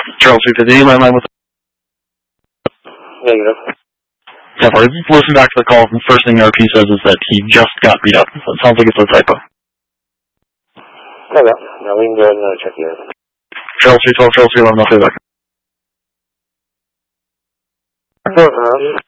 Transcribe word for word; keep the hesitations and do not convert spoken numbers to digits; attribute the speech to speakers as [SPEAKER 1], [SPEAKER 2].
[SPEAKER 1] Charles three fifty, landline with...
[SPEAKER 2] Negative.
[SPEAKER 1] Yeah, sorry, listen back to the call, and the first thing R P says is that he just got beat up, so it sounds like it's a typo.
[SPEAKER 2] Okay, now we can go ahead and uh, check you in.
[SPEAKER 1] Charles three twelve, Charles three eleven, I'll be back.
[SPEAKER 2] Uh,